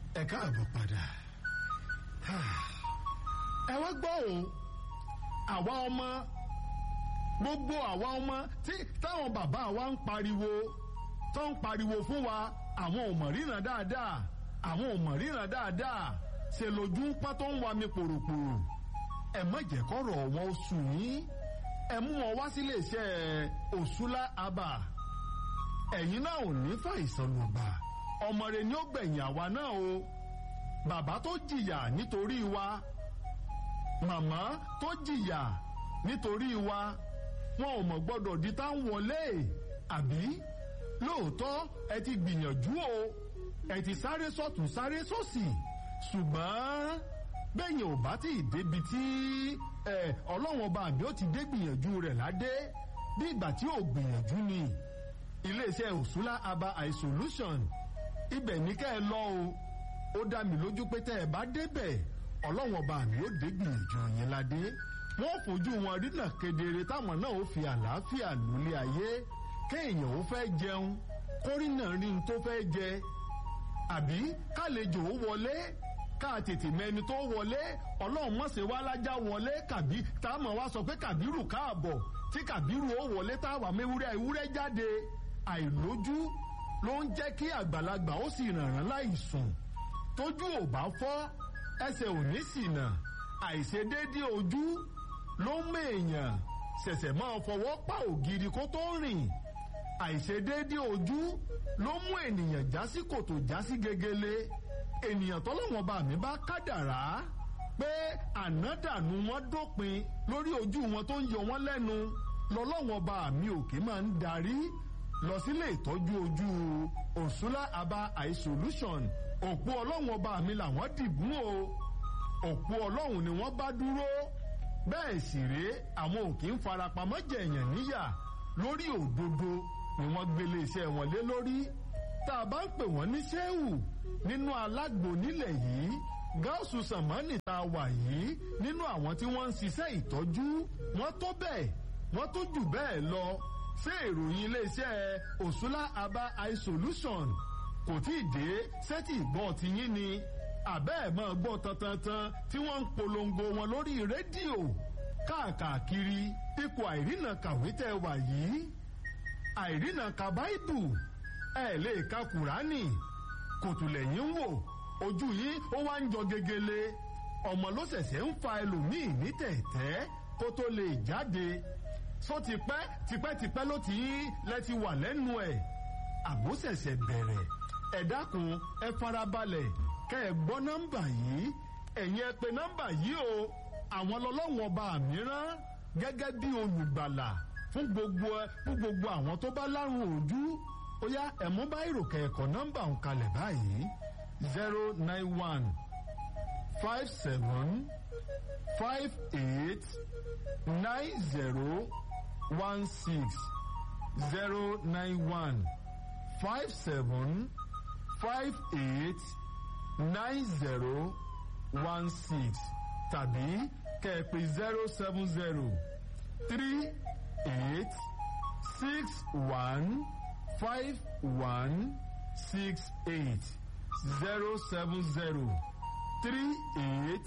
ẹ káàbọ̀ padà. ẹ wá gbọ́ o àwa ọmọ gbogbo àwa ọmọ tí táwọn bàbá wa ń pariwo tó ń pariwo fún wa àwọn ò mọ̀ ríran dáadáa àwọn ò mọ̀ ríran dáadáa ṣe lójú ń pọ́n tó ń wa mi pòròpòrò ẹ má jẹ́ kọ́rọ̀ wọn ó sùn yín ẹ mú wọn wá sílé iṣẹ́ Òṣùlá Abà ẹ̀yin náà ò ní fàìsàn lùgbà ọmọ rẹ ni ó gbẹ̀yìn àwa náà o bàbá tó jìyà nítorí wa màmá tó jìyà nítorí wa wọn ò mọ̀ gbọ́dọ̀ di tá ń wọlé àbí lóòótọ́ ẹ ti gbìyànjú o ẹ ti sáré sọ́tún sáré sósì ṣùgbọ́n bẹ́yìn ò bá tí ì débi tí ọlọ́wọ́n ọba àbí ó ti dé gbìyànjú rẹ̀ ládé bí ìgbà tí ò gbìyànjú ni iléeṣẹ́ Òṣùlá Abà Eye Solution ibẹ̀ ní kẹ́ ẹ lọ o ó dá mi lójú pé tẹ́ ẹ bá débẹ̀ ọlọ́wọ́n ọba àbí ó dé gbìyànjú yẹn ládé wọ́n fojú wọn rínà kedere táwọn náà ó fi àlàáfíà lólé ayé kéèyàn ó fẹ́ jẹun kórìnà rí n tó fẹ́ jẹ àbí kálejò ó wọlé ká tètè mẹni tó wọlé ọlọ́run mọ̀sẹ̀ wá lájà wọlé kàbí táwọn wá sọ pé kàbírù káàbọ̀ tí kàbírù ó wọlé táwa mẹ́wúrẹ́ ewúrẹ́ jáde àìlójú ló ń jẹ́ kí àgbàlagbà ó sì rànràn láìsùn tójú ò bá fọ́ ẹsẹ̀ ò ní ṣìnà àìṣedéédé ojú ló ń mèèyàn ṣẹ̀ṣẹ̀ máa fọwọ́ pa ògiri kó tó rìn àìṣedéédé ojú ló mú ènìyàn já sí kòtò já sí gegele ènìyàn tọ́lọ́wọ́n bá mi bá kádàrá pé ànádànù wọn dópin lórí ojú wọn tó ń yọ wọn lẹ́nu lọ́lọ́wọ́n bá mi òkè máa ń darí lọ sílé ìtọ́jú ojú Òṣùlá Abà Eye Solution òpó ọlọ́wọ́n bá mi làwọn dìbùn o òpó ọlọ́run ni wọ́n bá dúró bẹ́ẹ̀ sì rèé àwọn òkè ń farapamọ́ jẹ̀yàn níyà lórí òdodo ni wọ́n gbélé iṣẹ́ wọn lé lórí tá a bá ń pè wọ́n ní ṣéwù nínú alágbo nílẹ̀ yìí gáàsù sàmánì tá a wà yìí nínú àwọn tí wọ́n ń ṣiṣẹ́ ìtọ́jú wọ́n tó bẹ́ẹ̀ wọ́n tó jù bẹ́ẹ̀ lọ ṣé ìròyìn iléeṣẹ́ Òṣùlá Abà Eye Solution kò tí ì dé sétí ìgbọ́ tiyín ni àbẹ́ ẹ̀ máa gbọ́ tantantan tí wọ́n ń polongo wọn lórí rédíò káàkiri ipò àìrìnà kàwé tẹ́ wà yìí àìrìnà ka báìbù ẹ̀ lè ka kùránì kòtùlẹ̀yìn wò ojú yìí ó wá ń jọ gegele ọmọ ló ṣẹ̀ṣẹ̀ ń fa ẹlòmíì ní tẹ̀tẹ́ kó tó lè jáde só tipẹ́ ló ti lẹ́ti wà lẹ́nu ẹ̀ àbó ṣẹ̀ṣẹ̀ bẹ̀rẹ̀ ẹ dákun ẹ farabalẹ̀ kẹ́ ẹ gbọ́ nọ́mbà yìí ẹ̀yin ẹ pè nọ́mbà yìí o àwọn lọ́lọ́wọ́n ọba mìíràn gẹ́gẹ́ bí olùgbàlà fún gbogbo àwọn tó bá lárùn ojú ó yá ẹ̀mú bá ìròkè ẹ̀kọ́ nọ́mbà ń kalẹ̀ báyìí 091 57 58 90 16 091 57 58 9016 tàbí kẹ̀pẹ̀ 070 38 61 51 68 070 38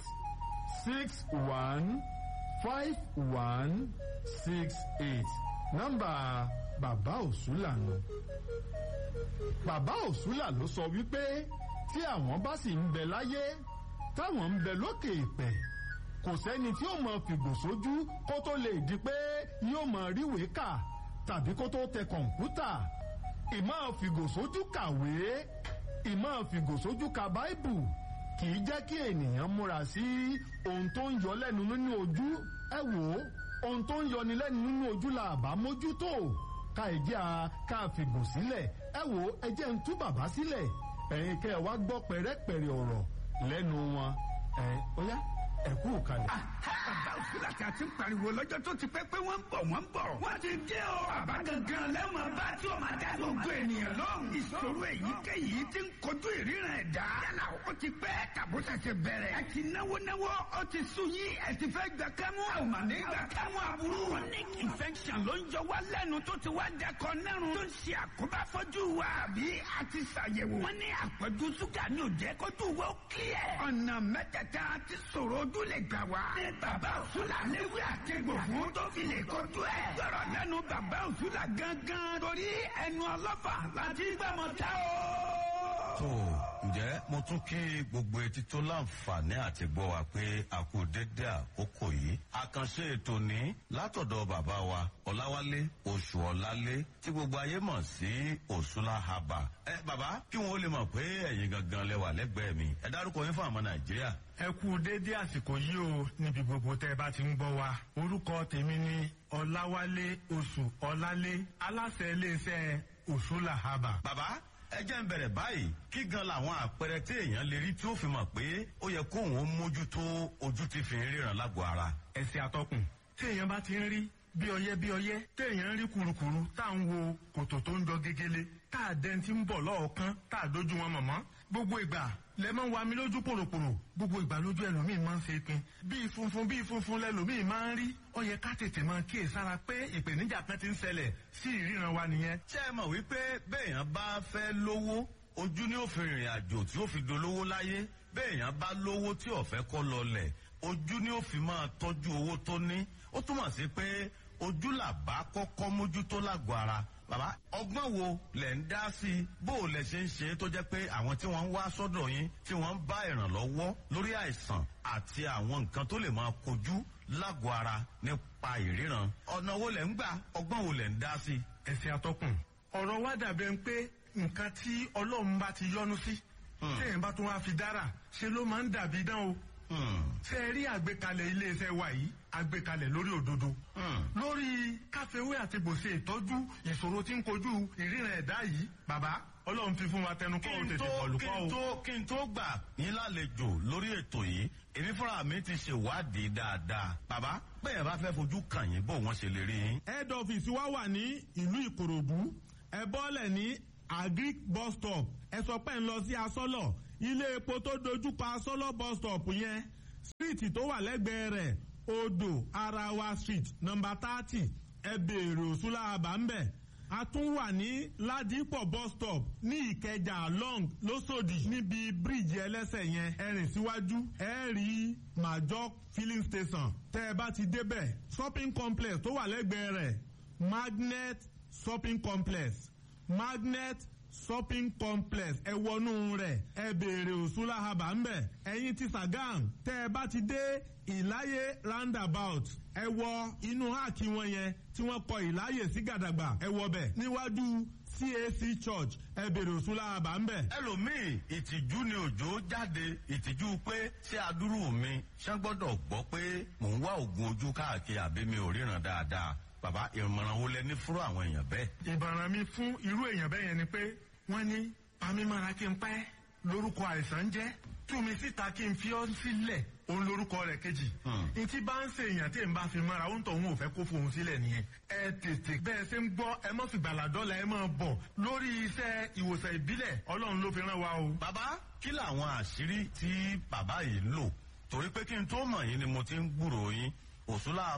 61 51 68 nọ́mbà bàbá Òṣùlá nù. Bàbá Òṣùlá ló sọ wípé tí àwọn bá sì ń bẹ láyé táwọn ń bẹ lókè ìpẹ̀ kò sẹ́ni tí ó mọ fìgò sójú kó tó lè di pé yóò mọ ríwèé kà tàbí kó tó tẹ kọ̀ǹpútà ìmọ̀ fìgò sójú kàwé ìmọ̀ fìgò sójú ka báìbù kì í jẹ́ kí ènìyàn múra sí ohun tó ń yọ lẹ́nu nínú ojú ẹ wò ó ohun tó ń yọni lẹ́nu nínú ojú la àbá mójútó ká ìjẹ́ ká fìgò sílẹ̀ ẹ wò ó ẹ jẹ́ ń tú bàbá sílẹ̀ ẹ̀yin kẹ́ ẹ wá gbọ́ pẹ̀rẹ́pẹ̀rẹ́ ọ̀rọ̀ lẹ́nu wọn ó yá ẹ kú kalẹ̀. Bàbá Òṣùlá tí a ti ń pariwo lọ́jọ́ tó ti pẹ́ pé wọ́n ń bọ̀. Wọ́n ti dé o. Bàbá gangan lẹ́wọ̀n bá tí o máa dá gbogbo ènìyàn lọ́rùn. Ìṣòro èyíkéyìí ti ń kojú kojú ìríran ẹ̀dá. yálà ó ti pẹ́ tàbó ṣẹ̀ṣẹ̀ bẹ̀rẹ̀. ẹ ti náwó ó ti sú yín ẹ ti fẹ́ gbà kẹ́mú. a ò mà ní gbà kẹ́mú aburú. chronic infection ló ń jọ wá lẹ́nu tó ti wá dẹkọ nẹ́rùn. tó ń ṣe àkóbá fọ́jú wa àbí a ti ṣàyẹ̀wò. wọ́n ní àpọ̀jù ṣúgà ní òjẹ́ kójú wa ó kílẹ̀. ọ̀nà mẹ́tẹ̀ẹ̀ta ti sọ̀rọ̀ ojú lè gbà wá. ní bàbá òṣùlà léwé àtẹ̀gbò fún tó fi lè kojú ẹ̀. gbọ́dọ̀ lẹ́nu bàbá òṣùlà gangan torí ẹnu ọlọ́fà láti gbàmọ̀ tá o. tó ǹjẹ́ mo tún kí gbogbo etí tó láǹfààní àti gbọ́ wa pé a kú dédé àkókò yìí. àkànṣe ètò ní látọ̀dọ̀ bàbá wa ọ̀làwálé oṣù ọ̀làlé tí gbogbo ayé mọ̀ sí òṣùlà haba. bàbá kí wọn ó lè mọ̀ pé ẹ̀yin gangan lẹ wà lẹ́gbẹ̀ẹ́ mi ẹ dárúkọ yín fún àwọn nàìjíríà. ẹ kú dédé àsìkò yìí o níbi gbogbo tẹ́ ẹ bá ti ń gbọ́ wa. orúkọ tèmi ni ọ̀làwálé oṣù ọ̀làlé aláṣẹ iléeṣẹ́ òṣùlà haba. bàbá ẹ jẹ́ ń bẹ̀rẹ̀ báyìí kí gan làwọn àpẹẹrẹ tí èèyàn lè rí tí ó fi mọ̀ pé ó yẹ kóun ó mójútó ojú tí fi ń ríran lágọ̀ọ́ ara. ẹsẹ̀ àtọkùn tí èèyàn bá ti ń rí bí ọyẹ́ tí èèyàn ń rí kurukuru tá à ń wo kòtò tó ń jọ gegele tá à dẹ́n tí ń bọ̀ lọ́ọ̀kan tá à dójú wọn mọ̀mọ́ gbogbo ìgbà lẹ máa ń wa mi lójú pòròpòrò gbogbo ìgbà lójú ẹlòmíì máa ń ṣe pin bíi funfun lẹlòmíì máa ń rí ó yẹ ká tètè máa kíyèsára pé ìpèníjà kan ti ń ṣẹlẹ̀ sí ìríran wa nìyẹn. ṣé ẹ mọ̀ wípé béèyàn bá fẹ́ lówó ojú ni ó fi rìnrìn àjò tí ó fi dolówó láyé béèyàn bá lówó tí ó fẹ́ kó lọlẹ̀ ojú ni ó fi máa tọ́jú owó tó ní ó túmọ̀ sí pé ojú làbá kọ́kọ́ mójútó lágọ̀ọ́ ara. bàbá ọgbọ́n wo lẹ̀ ń dá sí i bó o lẹ̀ ṣe ń ṣe tó jẹ́ pé àwọn tí wọ́n ń wá sọ́dọ̀ yín tí wọ́n ń bá ìrànlọ́wọ́ lórí àìsàn àti àwọn nǹkan tó lè máa kojú lágọ̀ọ́ ara nípa ìríran ọ̀nà wo lẹ̀ ń gbà ọgbọ́n wo lẹ̀ ń dá sí i. ẹsẹ̀ àtọkùn ọ̀rọ̀ wa dàbẹ̀ ń pé nǹkan tí ọlọ́run bá ti yọ́nú sí téèyàn bá tún wá fi dára ṣe ló máa ń dàbí dán o. ṣe é rí àgbékalẹ̀ iléeṣẹ́ wa yìí àgbékalẹ̀ lórí òdodo lórí káfíwé àti bòṣe ìtọ́jú ìṣòro tí ń kojú ìríran ẹ̀dá yìí bàbá ọlọ́run fi fún wa tẹnu kọ́ ò tètè bọ̀lùkọ́ o. kí n tó gbà yín lálejò lórí ètò yìí èmi fúnra mi ti ṣèwádìí dáadáa bàbá bẹ́ẹ̀ bá fẹ́ fojú kàn yín bó wọ́n ṣe lè rí yín. head office wa wà ní ìlú ìkòròdú ẹ bọ́lẹ̀ ní agric bus stop ẹ sọ pé ń lọ sí asọ́lọ̀ ilé epo tó dojúkọ asọ́lọ̀ bus stop yẹn síìtì tó wà lẹ́gbẹ̀ẹ́ rẹ̀ odò arawa street nọ́mbà 30 ẹ béèrè òṣùlà àbá ń bẹ̀. a tún wà ní ládìpọ̀ bus stop ní ìkẹjà long lọ́sọ̀dì níbi bíríìjì ẹlẹ́sẹ̀ yẹn ẹ rìn síwájú ẹ rí major filling station tẹ́ ẹ bá ti débẹ̀ shopping complex tó wà lẹ́gbẹ̀ẹ́ rẹ̀ magnet shopping complex ẹ wọnú rẹ̀ ẹ béèrè òṣùlà àbá ń bẹ̀. ẹ̀yin ti Sàgám tẹ́ ẹ bá ti dé ìláyé roundabout ẹ wọ inú háàkì wọn yẹn tí wọ́n kọ ìláyè sí gàdàgbà ẹ wọ bẹ̀ níwájú CAC church ẹ béèrè òṣùlà àbá ń bẹ̀. ẹlòmíì ìtìjú ni òjò jáde ìtìjú pé ṣé adúrú mi ṣé gbọ́dọ̀ gbọ́ pé mò ń wá oògùn ojú káàkiri àbí mi ò ríran dáadáa bàbá ìmọ̀ràn wo lẹ ní fún àwọn èèyàn bẹ́ẹ̀. ìmọ̀ràn mi fún irú èèyàn bẹ́ẹ̀ yẹn ni pé wọ́n ní pamímọ́ra kí n pẹ́ lórúkọ àìsàn jẹ́ tú mi síta kí n fi ọ́ sílẹ̀ òun lórúkọ rẹ̀ kejì. ìtì bá ń ṣe èèyàn tí n bá fi mọ́ra ó ń tọ̀ òun ò fẹ́ kó fohùn sílẹ̀ nìyẹn. ẹ tètè bẹ́ẹ̀ ṣe ń gbọ́ ẹ mọ́ fìgbàlà dọ́là ẹ máa bọ̀ lórí iṣẹ́ ìwòsàn ìbílẹ̀ ọlọ́run ló fi rán wa o. bàbá kí làwọn àṣírí tí bàbá yìí ń lò torí pé kí n tó mọ̀ yín ni mo ti ń gbúròó yín òṣùlà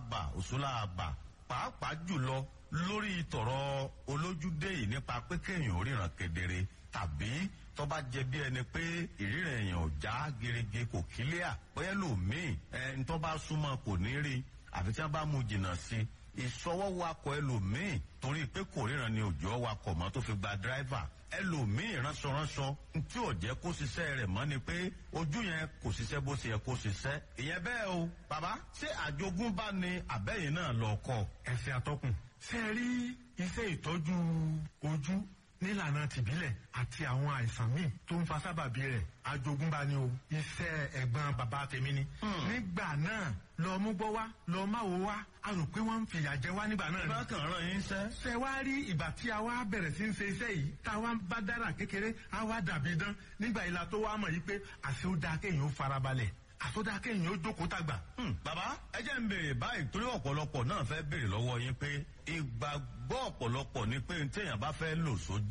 àbà pàápàá jùlọ lórí tọ̀rọ̀ olójúdé yìí nípa pé kéèyàn ríran kedere tàbí tó bá jẹ bí ẹni pé ìríran èèyàn ò já gerege kò kílíà bóyá lòmíì tó bá súnmọ́ kò ní rí àfi tí wọ́n bá mú jìnnà sí ìṣọwọ́ wakọ̀ ẹlòmíì torí pé kò ríran ni òjò wakọ̀ mọ́ tó fi gba dírẹ́fà ẹlòmíì ránṣọ tí ò jẹ́ kó ṣiṣẹ́ rẹ̀ mọ́ ni pé ojú yẹn kò ṣiṣẹ́ bó ṣe yẹ kó ṣiṣẹ́ ìyẹn bẹ́ẹ̀ o bàbá ṣé àjogúnbá ni àbẹ́yìn náà lọ kọ́. ẹsẹ̀ àtọkùn ṣe rí iṣẹ́ ìtọ́jú ojú nílànà tìbílẹ̀ àti àwọn àìsàn míì tó ń fa sábàbí rẹ̀ àjogúnbá ni o iṣẹ́ ẹ̀gbọ́n bàbá tèmi ni. nígbà náà lọ mú gbọ́ wá lọ má wo wá a rò pé wọ́n ń fìyà jẹ wá nígbà náà ni. bákan ràn yín sẹ́. ṣe wá rí ìgbà tí a wá bẹ̀rẹ̀ sí ń ṣe iṣẹ́ yìí tá a wá ń bá dára kékeré a wá dàbí dán nígbà ìlà tó wá mọ̀ yìí pé àṣé ó dáa kéèyàn ó farabalẹ̀ àtọ́dá kéèyàn ó jókòó tàgbà. bàbá ẹ jẹ́ ń béèrè báyìí torí ọ̀pọ̀lọpọ̀ náà fẹ́ béèrè lọ́wọ́ yín pé ìgbàgbọ́ ọ̀pọ̀lọpọ̀ ni pé téèyàn bá fẹ́ lò sójú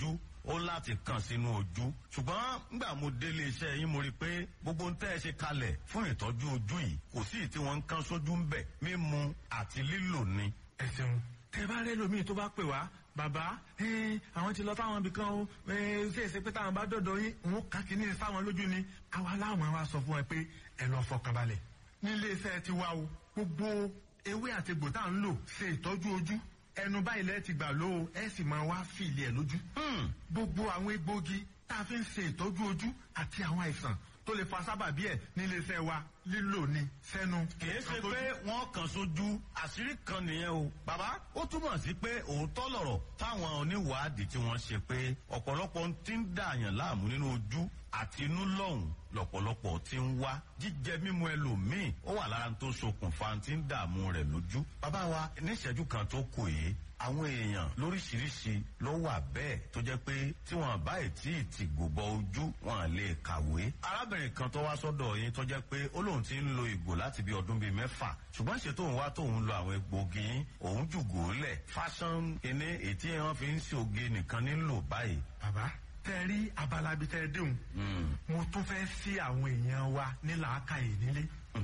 ó láti kàn sínú ojú ṣùgbọ́n nígbà mo délé iṣẹ́ yín mo rí i pé gbogbo ń tẹ́ ẹ ṣe kalẹ̀ fún ìtọ́jú ojú yìí kò sí tí wọ́n ń kán sójú ń bẹ̀ mímu àti lílò ni. ẹ ṣeun tẹ bá rẹ lómi tó bá pè wá bàbá àwọn ti lọ fáwọn ibì kan o ṣe é ṣe pé táwọn bá dọ̀dọ̀ yín òun kà kíní fáwọn lójú ni àwa láwọn wa sọ fún ẹ pé ẹ lọ fọkànbalẹ̀ nílé iṣẹ́ ti wá o gbogbo ewé àti egbò tá à ń lò ṣe ìtọ́jú ojú ẹnu báyìí lẹ́ẹ̀ ti gbà ló o ẹ sì máa wá fìlì ẹ̀ lójú. gbogbo àwọn egbògi tá a fi ń ṣe ìtọ́jú ojú àti àwọn àìsàn tó lè fa sábàbí ẹ̀ nílé iṣẹ́ wa lílò ní sẹ́nu. kìí ṣe pé wọ́n kàn sójú àṣírí kan nìyẹn o. bàbá ó túmọ̀ sí pé òótọ́ lọ̀rọ̀ táwọn oníwàádìí tí wọ́n ṣe pé ọ̀pọ̀lọpọ̀ ti ń dààyàn láàmú nínú ojú àti inú lọ́hùn lọ̀pọ̀lọpọ̀ ti ń wá jíjẹ mímu ẹlòmíì ó wà lára tó ṣokùnfà tí ń dààmú rẹ̀ lójú. bàbá wa níṣẹ́jú kan tó kù yìí àwọn èèyàn lóríṣiríṣi ló wà bẹ́ẹ̀ tó jẹ́ pé tí wọ́n bá tí ì tì gbòbọ ojú wọn lè kàwé. arábìnrin kan tó wá sọ́dọ̀ yín tó jẹ́ pé ó lóun ti ń lo ìgò láti bí ọdún bíi 6 ṣùgbọ́n ṣe tóun wá tóun lo àwọn egbògi yín òun jùgò lẹ̀ fashion kíní ètí wọn fi ń ṣe oge nìkan nílò báyìí. bàbá tẹ rí abala bíi tẹ déhùn mo tún fẹ́ sí àwọn èèyàn wa ní làákàyè nílé.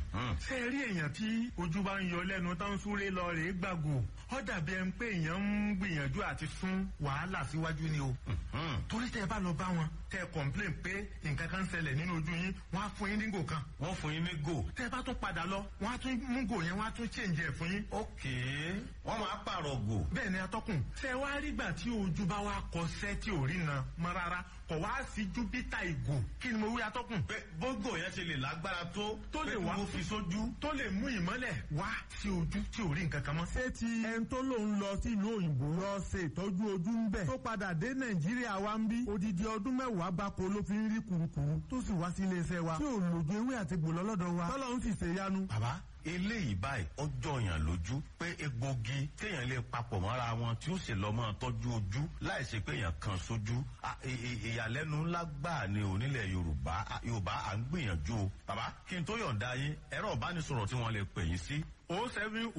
ṣé ẹ rí èèyàn tí ojú bá ń yọ lẹ́nu tó ń súré lọ rèé gbàgò ó dàbí ẹni pé èèyàn ń gbìyànjú àti sún wàhálà síwájú ni o. torí tẹ bá lọ bá wọn tẹ complain pé nǹkan kan ń ṣẹlẹ̀ nínú ojú yín wọ́n á fún yín ní gò kan. wọ́n fún yín ní gò. tẹ bá tún padà lọ wọ́n á tún mú gò yẹn wọ́n á tún change ẹ̀ fún yín. ok wọ́n máa pààrọ̀ gò. bẹ́ẹ̀ ni atọ́kùn ṣe wá rí gbà tí ojú bá wá kọsẹ́ tí ò rí na mọ́ rárá kò wá sí júpítà ìgò kí ni mo wí atọ́kùn. pé bógò yẹn ṣe lè lágbára tó lè wá fi sójú tó lè mú ìmọ́lẹ̀ wá sí ojú tí ò rí nǹkan kan mọ́. ṣé ti ẹni tó lòun lọ sí ìlú òyìnbó lọ ṣe ìtọ́jú ojú ń bẹ̀ tó padà dé nàìjíríà wa ń bí odidi ọdún 10 gbáko ló fi ń rí kùrukùru tó sì wá sí iléeṣẹ́ wa tí ò lòdì ewé àti gbòlọ́ lọ́dọ̀ wa tọ́lọ́ ń sì ṣe yanu. bàbá eléyìí báyìí ọjọ́ yàn lójú pé egbògi téèyàn lè papọ̀ mọ́ra wọn tí ó sì lọ́ mọ́ tọ́jú ojú láì ṣe pé èèyàn kan sójú ìyàlẹ́nu ńlá gbà ní onílẹ̀ yorùbá à ń gbìyànjú o. bàbá kí n tó yọ̀ǹda yín ẹ̀rọ ìbánisọ̀rọ̀ tí wọ́n lè pè yín sí 070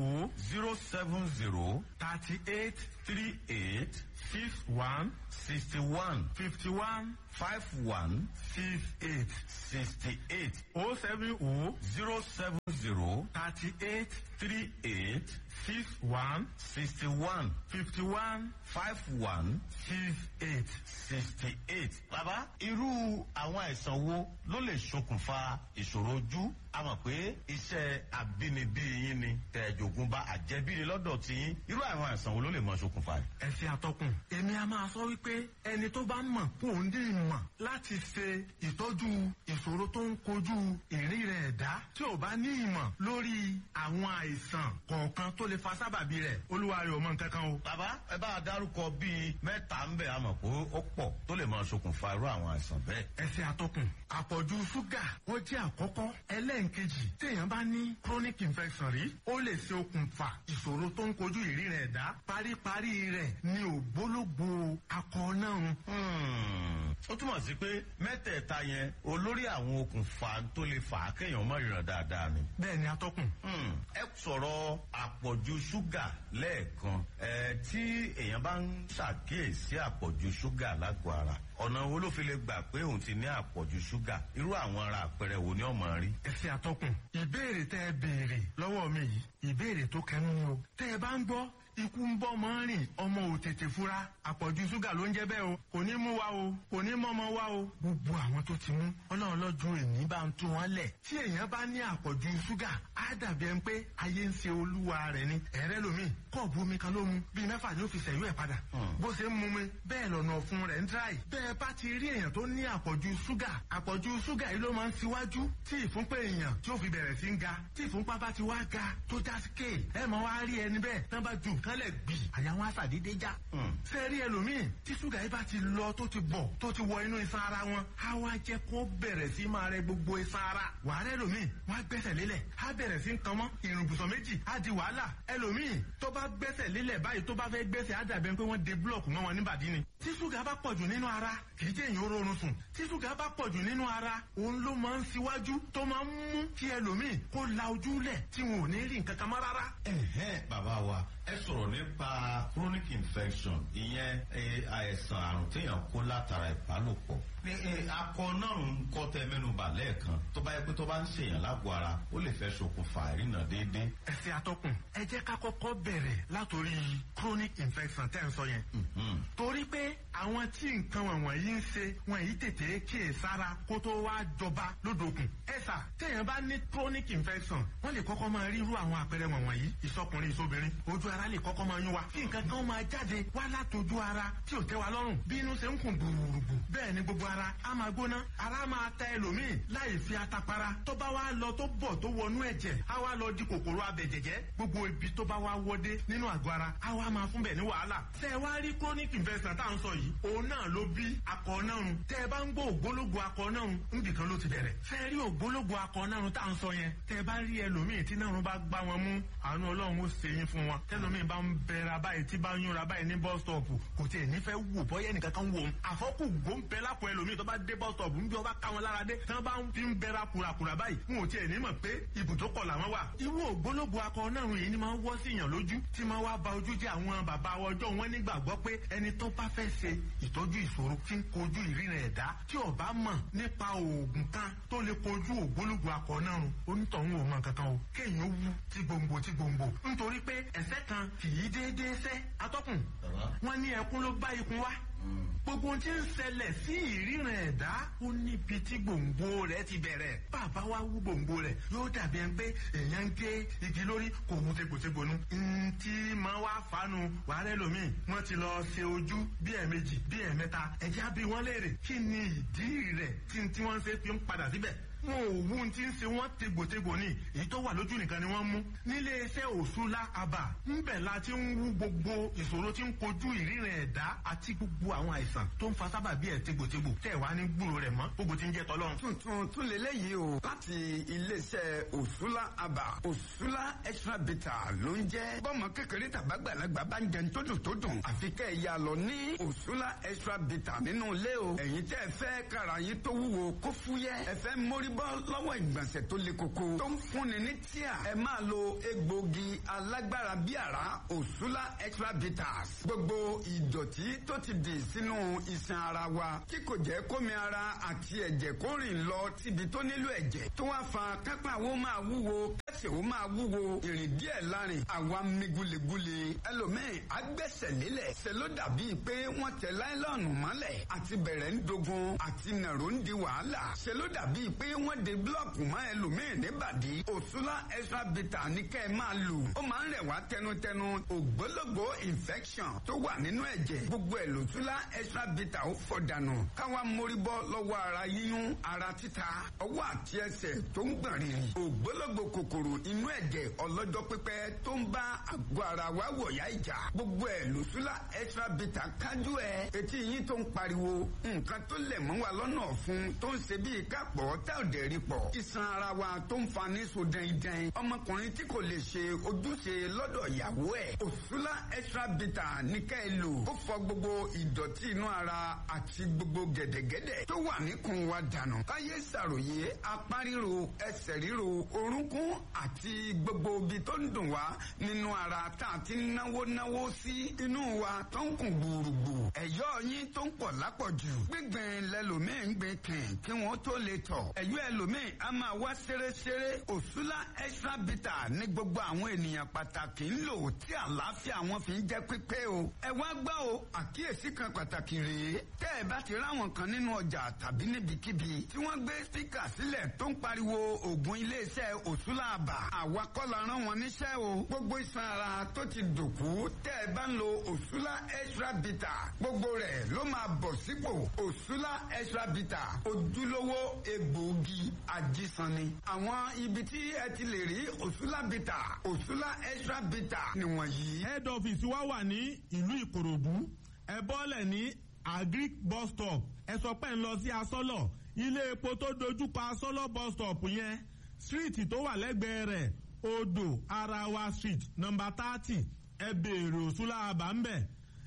070 38 38 61 61 51 51 68 68 070 070 38 38 61 61 51 51 68 68. bàbá irú àwọn àìsàn wo ló lè ṣokùnfà ìṣòro ojú? a mọ̀ pé iṣẹ́ àbínibí yín ni tẹ̀jọ̀gùn bá àjẹbíni lọ́dọ̀ tí yín irú àwọn àìsàn wo ló lè mọ ṣokùnfà rẹ̀? ẹ ṣe àtọkùn èmi a máa sọ wípé ẹni tó bá mọ̀ kó ń dín ìmọ̀ láti ṣe ìtọ́jú ìṣòro tó ń kojú ìrìn rẹ̀ ẹ̀dá tí ò bá ní ìmọ̀ lórí àwọn àìsàn kọ̀ọ̀kan tó lè fa sábàbí rẹ̀ olúwa rẹ̀ ò mọ̀ nǹkan kan o. bàbá ẹ bá a dárúkọ bíi 3 ń bẹ̀ a mọ̀ pé ó pọ̀ tó lè máa ṣokùnfà irú àwọn àìsàn bẹ́ẹ̀. ẹ ṣe àtọkùn àpọ̀jù ṣúgà ó jẹ́ àkọ́kọ́ ẹlẹ́ǹkejì téèyàn bá ní chronic infection rí ó lè ṣe okùnfà ìṣòro tó ń kojú ìrìn rẹ̀ ẹ̀dá paríparí rẹ̀ ní ògbólógbò akọ náà. ó túmọ̀ sí pé mẹ́tẹ̀ẹ̀ta yẹn olórí àwọn okùnfà tó lè fà á kéèyàn mọ̀ ìrìnà dáadáa ni. bẹ́ẹ̀ ni atọ́kùn. ẹ sọ̀rọ̀ àpọ̀jù ṣúgà lẹ́ẹ̀kan tí èèyàn bá ń ṣàkíyèsí àpọ̀jù ṣúgà lágọ̀ọ́ ara ọ̀nà wo ló fi lè gbà pé òun ti ní àpọ̀jù ṣúgà irú àwọn ara àpẹẹrẹ wo ni ọmọ rí? ẹ ṣe àtọkùn ìbéèrè tẹ́ ẹ béèrè lọ́wọ́ mi yìí ìbéèrè tó kẹnu ni o tẹ́ ẹ bá ń gbọ́ ikú ń bọ́ mọ́ rìn ọmọ ò tètè fura àpọ̀jù ṣúgà ló ń jẹ́ bẹ́ẹ̀ o kò ní mú wa o kò ní mọ́mọ́ wa o gbogbo àwọn tó ti mú ọlọ́run lọ́jọ́ èní bá ń tú wọn lẹ̀ tí èèyàn bá ní àpọ̀jù ṣúgà á dàbí ẹni pé ayé ń ṣe olúwa rẹ̀ ni ẹ̀rẹ́ lomi kọ́ọ̀bù omi kan ló mu bíi 6 ni ó fi ṣẹ̀yú ẹ̀ padà bó ṣe ń mu mi bẹ́ẹ̀ lọ́nà ọ̀fun rẹ̀ ń dráì bẹ́ẹ̀ bá ti rí èèyàn tó ní àpọ̀jù ṣúgà yìí ló máa ń ṣíwájú tí ìfúnpá èèyàn tí ó fi bẹ̀rẹ̀ sí ń ga tí ìfúnpá bá ti wá ga tó já sí kéè ẹ mọ̀ wá rí ẹni bẹ́ẹ̀ tán bá ju nǹkan lẹ̀ gbì àyà wọn àṣàdédé já. ṣé rí ẹlòmíì tí ṣúgà yìí bá ti lọ tó ti bọ̀ tó ti wọ inú iṣan ara wọn á wá jẹ́ kó bẹ̀rẹ̀ sí máa rẹ gbogbo iṣan ara. wàhálà ẹlòmíì wọ́n á gbẹ́sẹ̀ lélẹ̀ á bẹ̀rẹ̀ sí ń kan mọ́ ìrùbùsọ̀ méjì á di wàhálà ẹlòmíì tó bá gbẹ́sẹ̀ lélẹ̀ báyìí tó bá fẹ́ gbẹ́sẹ̀ á dàbẹ̀ pé wọ́n de búlọ̀kù mọ́ wọn níbàdí ni. tí ṣúgà bá pọ̀jù nínú ara kì í jẹ́ èèyàn oorun sùn tí ṣúgà bá pọ̀jù nínú ara òun ló máa ń ṣíwájú tó máa ń mú kí ẹlòmíì kó la ojú lẹ̀ tí wọn ò ní rí nǹkan kan mọ́ rárá. bàbá wa ẹ sọ̀rọ̀ nípa chronic infection ìyẹn àìsàn àrùn téèyàn kó látara ìbálòpọ̀. ní akọ náà ń kọ́ tẹ mẹ́nubà lẹ́ẹ̀kan tó bá yẹ pé tó bá ń ṣèyàn lágbo ara ó lè fẹ́ ṣokùnfà ìrìnà déédéé. ẹ ṣe atọ́kùn ẹ jẹ́ ká kọ́kọ́ bẹ̀rẹ̀ látòrí chronic infection tẹ́ ń sọ yẹn. torí pé àwọn tí nǹkan wọ̀nyí ń ṣe wọn yìí tètè kíyè sára kó tó wá jọba lódòkun. ẹ sà téèyàn bá ní chronic infection wọ́n lè kọ́kọ́ máa rí irú àwọn àpẹẹrẹ wọ̀nyí ìsọkùnrin ìsobìnrin ojú ara lè kọ́kọ́ máa yún wa kí nǹkan kan máa jáde wá látòjú ara tí ò tẹ́ wa lọ́rùn bí inú ṣe ń kùn gbùrùgbù bẹ́ẹ̀ ni gbogbo ara á máa gbóná ara máa ta ẹlòmíì láì fi atapara tó bá wá lọ tó bọ̀ tó wọnú ẹ̀jẹ̀ á wá lọ di kòkòrò abẹ̀jẹ̀jẹ̀ gbogbo ibi tó bá wá wọdé nínú àgọ́ ara á wá máa fún bẹ̀ ní wàhálà. tẹ́ ẹ wá rí chronic infection tá à ń sọ yìí òun náà ló bí akọ̀ọ́nàrùn. tẹ́ ẹ bá ń gbọ́ ògbólógbò akọ̀ọ́nàrùn níbìkan ló ti bẹ̀rẹ̀. fẹ́ rí ògbólógbò akọ̀ọ́nàrùn tá à ń sọ yẹn tẹ́ ẹ bá rí ẹlòmíì tí nàrùn bá gbá wọn mú àánú ọlọ́run ó ṣe yín fún wọn. tẹ́lòmíì bá ń bẹ̀rẹ̀ báyìí tí bá ń yúnra báyìí ní bus stop kò tiẹ̀ nífẹ̀ẹ́ wò bọ́yẹ́ ẹnìkan kan wò ó. àfọ́kù gbóǹbẹ lápò ẹlòmíì tó bá dé bus stop ń bí ọba ká wọn lára dé tí wọ́n bá ń fi ń bẹ̀rẹ̀ kùràkùrà báyìí wọn ò tiẹ̀ ní mọ̀ pé ibùdókọ̀ làwọn wà. irú ògbólógbò akọ̀ọ́nàrùn yìí ni máa ń wọ́ sí èèyàn lójú tí máa wá ba ojú jẹ́ àwọn bàbá ọjọ́ wọn nígbàgbọ́ pé ẹni tó bá fẹ́ ṣe ìtọ́jú ìṣòro tí ń kojú ìrìnà ẹ̀dá tí ó bá mọ̀ nípa oògùn kan tó lè kojú ògbólógbò akọ̀ọ́nàrùn onítọ̀hún ò mọ̀ kankan o kéèyàn wú tí gbòǹgbò nítorí pé ẹ̀ṣẹ̀ kan kì í déédéé ṣẹ́ atọ́kùn wọn ní ẹkún ló bá ikun wá gbogbo ohun tí ń ṣẹlẹ̀ sí ìríran ẹ̀dá ó níbi tí gbòǹgbò rẹ̀ ti bẹ̀rẹ̀ bàbá wa wú gbòǹgbò rẹ̀ yóò dàbí ẹni pé èèyàn ń gé igi lórí kò wú tegbòtegbònú ntí máa wá fanu wàhálẹ́ lómi wọ́n ti lọ ṣe ojú bí ẹ̀ẹ̀mejì bí ẹ̀ẹ̀mẹ́ta ẹ̀já bí wọ́n léèrè kí ni ìdí rẹ̀ tí wọ́n ṣe fi ń padà síbẹ̀ wọn ò wú tí ń ṣe wọn tegbòtegbò ní èyí tó wà lójú nìkan ni wọ́n mú nílé iṣẹ́ Òṣùlá Abà ńbẹ̀ la ti ń wú gbogbo ìṣòro tí ń kojú ìríran ẹ̀dá àti gbogbo àwọn àìsàn tó ń fa sábàbí ẹ̀ tegbòtegbò tẹ̀ wá ní gbúrò rẹ̀ mọ́ gbogbo tí ń jẹ́ tọ́lọ́run. tuntun tún lélẹ́yìí o láti iléeṣẹ́ Òṣùlá Abà Òṣùlá extra bitter ló ń jẹ́ bọ́mọ kékeré tàbágbàlagbà bá ń jẹun tó dùn àfi kẹ́ ẹ̀ yà lọ ní Òṣùlá extra bitter nínú ilé o ẹ̀yin tẹ́ ẹ fẹ́ kára yín tó wúwo kó fúyẹ́ ẹ fẹ́ mórí bọ́ lọ́wọ́ ìgbọ̀nsẹ̀ tó le koko tó ń fúnni ní tíà ẹ máa lo egbògi alágbára bí àrá Òṣùlá extra bitters gbogbo ìdọ̀tí tó ti dì sínú iṣan ara wa tí kò jẹ́ kómi ara àti ẹ̀jẹ̀ kó rìn lọ síbi tó nílò ẹ̀jẹ̀ tó wá fa kápá wo máa wúwo kẹsẹ̀ wo máa wúwo ìrìn díẹ̀ lárin àwa mi gulegule ẹlòmíì agbẹ́sẹ̀ lélẹ̀ ṣe ló dàbí pé wọ́n tẹ láìlọ́ọ̀nù mọ́lẹ̀ àti bẹ̀rẹ̀ ń dogun àti nàró ń di wàhálà ṣe ló dàbí pé wọ́n de búlọ̀kù mọ́ ẹlòmíì níbàdí Òṣùlá extra bitter ní kẹ́ ẹ máa lò ó máa ń rẹ̀ wá tẹnutẹnu ògbólógbò infection tó wà nínú ẹ̀jẹ̀ gbogbo ẹ̀ l'Òṣùlá extra bitter ó fọ̀ dànù káwa mórí bọ́ lọ́wọ́ ara yíyún ara títa ọwọ́ àti ẹsẹ̀ tó ń gbọ̀n rìrì ògbólógbò kòkòrò inú ẹ̀jẹ̀ ọlọ́jọ́ pípẹ́ tó ń bá àgọ́ ara wa wọ̀yá ìjà gbogbo ẹ̀ l'Òṣùlá extra bitter kájú ẹ̀ etí yín tó ń pariwo nǹkan tó lẹ̀ mọ́ wa lọ́nà ọ̀fun tó ń ṣe bíi kápọ̀ tá ò dẹ̀ rí pọ̀ iṣan ara wa tó ń fa ní so dẹ́ndẹ́n ọmọkùnrin tí kò lè ṣe ojúṣe lọ́dọ̀ ìyàwó ẹ̀ Òṣùlá extra bitter ní ká ẹ lò ó fọ gbogbo ìdọ̀tí inú ara àti gbogbo gẹ̀dẹ̀gẹ̀dẹ̀ tó wà níkùn wa dànù káyé ṣàròyé apá ríro ẹsẹ̀ ríro orúnkún àti gbogbo ibi tó ń dùn wá nínú ara tá a ti náwó sí inú wa tó ń kùn gbùrùgbù ẹ̀yọ́ yín tó ń pọ̀ lápọ̀jù gbígbìn lẹ́lòmíì ń gbìn kí wọ́n tó lè tọ̀ ẹ̀yọ́ ẹlòmíì a máa wá ṣeréṣeré Òṣùlá extra bitter ní gbogbo àwọn ènìyàn pàtàkì ń lò tí àlàáfíà wọn fi ń jẹ́ pípé o ẹ wá gbọ́ o àkíyèsí kan pàtàkì rèé tẹ́ ẹ bá ti ráwọn kan nínú ọjà tàbí níbikíbi tí wọ́n gbé spíkà sílẹ̀ tó ń pariwo ògùn iléeṣẹ́ Òṣùlá Abà àwa kọ́ la rán wọn níṣẹ́ o gbogbo iṣan ara tó ti dòkú tẹ́ ẹ bá ń lo Òṣùlá extra bitter gbogbo rẹ̀ ló máa bọ̀ sípò Òṣùlá extra bitter ojúlówó egbòogi ajísanni àwọn ibi tí ẹ ti lè rí Òṣùlá bitter Òṣùlá extra bitter nìwọ̀nyí. head office wa wà ní ìlú Ìkòròdú ẹ bọ́lẹ̀ ní agric bus stop ẹ sọ pé ń lọ sí Asọ́lọ̀ ilé epo tó dojúkọ Asọ́lọ̀ bus stop yẹn street tó wà lẹ́gbẹ̀ẹ́ rẹ̀ Odò Arawa street number 30 ẹ béèrè Òṣùlá Abà ń bẹ̀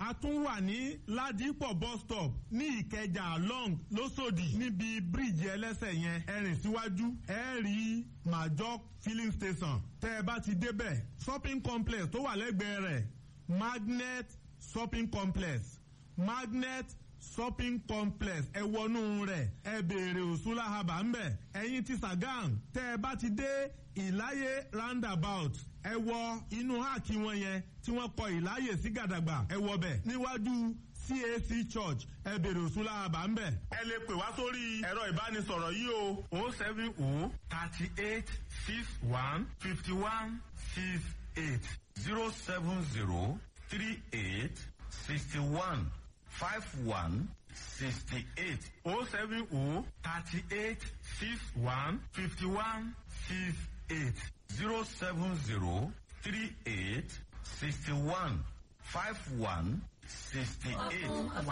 a tún wà ní Ládìpọ̀ bus stop ní Ìkẹjà long lóṣòdì níbi bíríìjì ẹlẹ́sẹ̀ yẹn ẹ rìn síwájú ẹ rí Major filling station tẹ́ ẹ bá ti débẹ̀ shopping complex tó wà lẹ́gbẹ̀ẹ́ rẹ̀ Magnet shopping complex Magnet shopping complex ẹ wọnú rẹ̀ ẹ béèrè Òṣùlá haba ńbẹ̀ ẹ̀yin ti Sàgám tẹ́ ẹ bá ti dé Ìláyé roundabout ẹ wọ inú háàkì wọn yẹn tí wọ́n kọ Ìláyè sí Gàdàgbà ẹ wọ bẹ̀ níwájú CAC Church ẹ béèrè Òṣùlá haba ńbẹ̀. ẹ lè pè wá sórí ẹ̀rọ ìbánisọ̀rọ̀ yìí o 070 38 61 51 68 070 38 61 51 68 070 38 61 51 68 070 38 61 51 68.